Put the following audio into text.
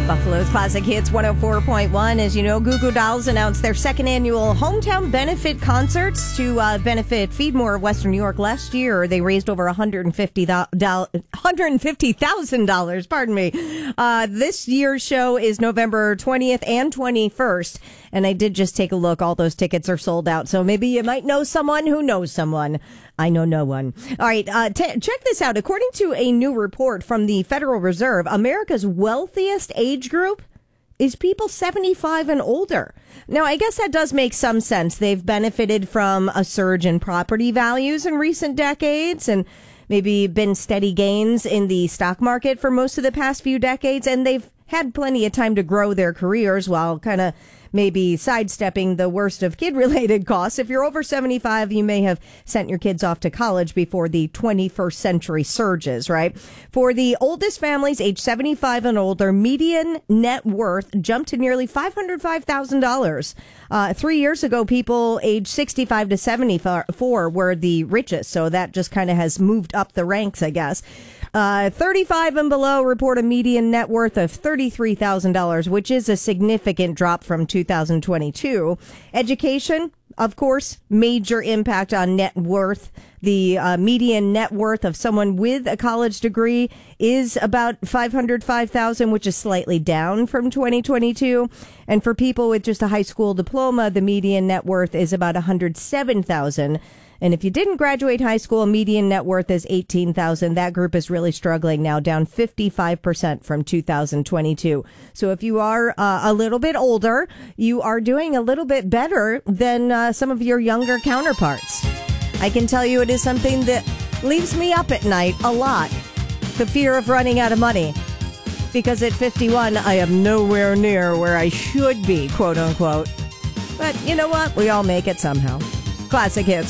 Buffalo's Classic Hits 104.1. As you know, Goo Goo Dolls announced their second annual hometown benefit concerts to benefit Feed More of Western New York. Last year, they raised over $150,000. Pardon me. This year's show is November 20th and 21st. And I did just take a look. All those tickets are sold out. So maybe you might know someone who knows someone. I know no one. All right. Check this out. According to a new report from the Federal Reserve, America's wealthiest age group is people 75 and older. Now, I guess that does make some sense. They've benefited from a surge in property values in recent decades and maybe been steady gains in the stock market for most of the past few decades. And they've had plenty of time to grow their careers while kind of maybe sidestepping the worst of kid-related costs. If you're over 75, you may have sent your kids off to college before the 21st century surges, right? For the oldest families, age 75 and older, median net worth jumped to nearly $505,000. 3 years ago, people age 65 to 74 were the richest, so that just kind of has moved up the ranks, I guess. 35 and below report a median net worth of $33,000, which is a significant drop from 2022. Education, of course, major impact on net worth. The median net worth of someone with a college degree is about $505,000, which is slightly down from 2022. And for people with just a high school diploma, the median net worth is about $107,000. And if you didn't graduate high school, median net worth is $18,000. That group is really struggling now, down 55% from 2022. So if you are a little bit older, you are doing a little bit better than some of your younger counterparts. I can tell you it is something that leaves me up at night a lot. The fear of running out of money. Because at 51, I am nowhere near where I should be, quote unquote. But you know what? We all make it somehow. Classic Hits.